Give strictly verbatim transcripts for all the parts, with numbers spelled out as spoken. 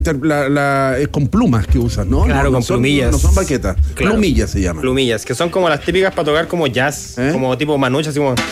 La, la, es con plumas que usas, ¿no? Claro, no, con no son, plumillas. No son baquetas, claro. Plumillas se llaman. Plumillas, que son como las típicas para tocar como jazz, ¿eh? Como tipo manucha, así como...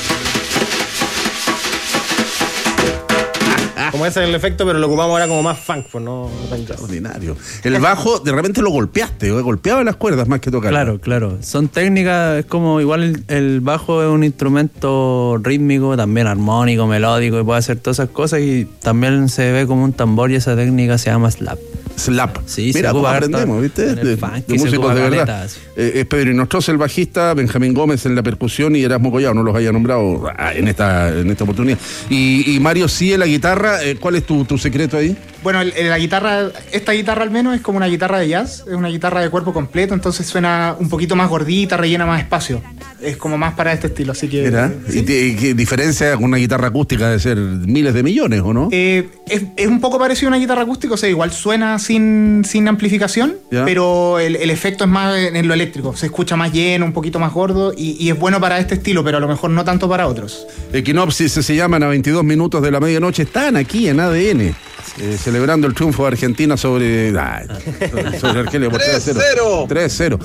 Como ese es el efecto, pero lo ocupamos ahora como más funk, pues no, no tan jazz. Ordinario. El bajo, de repente lo golpeaste, ¿eh? Golpeaba las cuerdas más que tocar. Claro, claro. Son técnicas, es como igual el, el bajo es un instrumento rítmico, también armónico, melódico, y puede hacer todas esas cosas, y también se ve como un tambor, y esa técnica se llama slap. Slap. Sí, mira, pues aprendemos, ¿viste? De, funk, de músicos de verdad. caleta, eh, es Pedro Inostroza el bajista, Benjamín Gómez en la percusión y Erasmo Collado, no los haya nombrado en esta, en esta oportunidad. Y, y Mario sí en la guitarra, eh, ¿cuál es tu, tu secreto ahí? Bueno, el, el, la guitarra, esta guitarra al menos es como una guitarra de jazz, es una guitarra de cuerpo completo, entonces suena un poquito más gordita, rellena más espacio. Es como más para este estilo, así que... Mira, ¿sí? ¿Y qué diferencia con una guitarra acústica de ser miles de millones, o no? Eh, es, es un poco parecido a una guitarra acústica, o sea, igual suena sin, sin amplificación, ¿ya? Pero el, el efecto es más en, en lo eléctrico, se escucha más lleno, un poquito más gordo, y, y es bueno para este estilo, pero a lo mejor no tanto para otros. Equinopsis se llaman a veintidós minutos de la medianoche, están aquí en A D N. Eh, celebrando el triunfo de Argentina sobre, ay, sobre Argelia por tres cero. tres cero.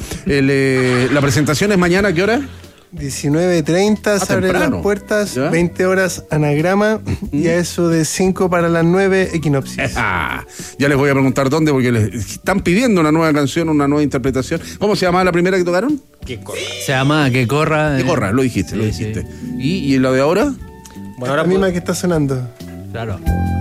Eh, la presentación es mañana, ¿a qué hora? diecinueve treinta, ah, se abren las puertas, ¿ya? veinte horas anagrama, mm. y a eso de cinco para las nueve Equinopsis. Ah, ya les voy a preguntar dónde, porque les están pidiendo una nueva canción, una nueva interpretación. ¿Cómo se llamaba la primera que tocaron? Que corra. Se llama Que corra. Que corra, lo dijiste, sí, lo dijiste. Sí. ¿Y, ¿Y la de ahora? Bueno, ahora la misma que está sonando. Claro.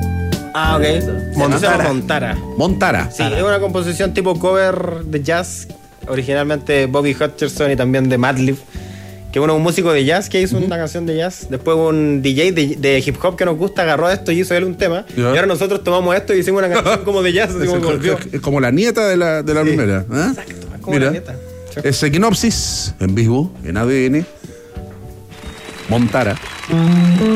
Ah, ok. Montara. Montara. Montara. Sí, es una composición tipo cover de jazz, originalmente Bobby Hutcherson y también de Madlib, que uno es un músico de jazz que hizo uh-huh. una canción de jazz. Después un D J de, de hip hop que nos gusta agarró esto y hizo él un tema. Yeah. Y ahora nosotros tomamos esto y hicimos una canción como de jazz. Así como es como la nieta de la, de la sí. primera. ¿Eh? Exacto, es como Mira, la nieta. Es Equinopsis en vivo, en A D N. Montara.